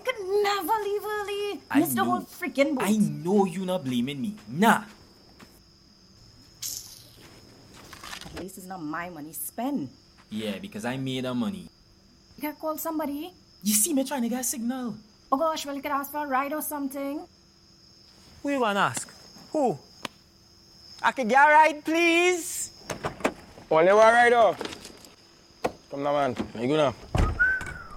could never leave early. Missed the whole freaking boat. I know you not blaming me. Nah. At least it's not my money spent. Yeah, because I made the money. You can call somebody. You see me trying to get a signal. Oh gosh, well, you could ask for a ride or something. Who you gonna ask? Who? I could get a ride, please? Only one ride, oh. Come now, man. You go now.